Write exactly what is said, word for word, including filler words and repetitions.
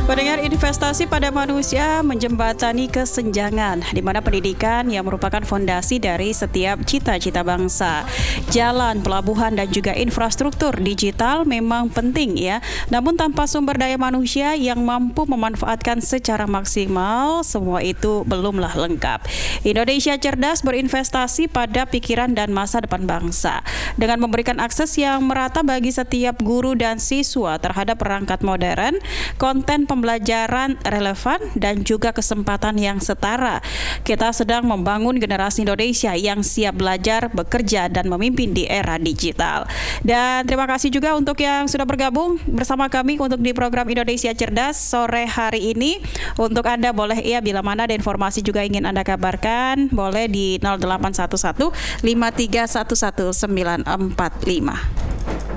Pendengar, investasi pada manusia menjembatani kesenjangan, di mana pendidikan yang merupakan fondasi dari setiap cita-cita bangsa. Jalan, pelabuhan, dan juga infrastruktur digital memang penting ya. Namun tanpa sumber daya manusia yang mampu memanfaatkan secara maksimal, semua itu belumlah lengkap. Indonesia cerdas berinvestasi pada pikiran dan masa depan bangsa. Dengan memberikan akses yang merata bagi setiap guru dan siswa terhadap perangkat modern, konten pembelajaran relevan, dan juga kesempatan yang setara. Kita sedang membangun generasi Indonesia yang siap belajar, bekerja, dan memimpin di era digital. Dan terima kasih juga untuk yang sudah bergabung bersama kami untuk di program Indonesia Cerdas sore hari ini. Untuk Anda boleh ya, bila mana ada informasi juga ingin Anda kabarkan, boleh di nol delapan satu satu lima tiga satu satu sembilan empat lima.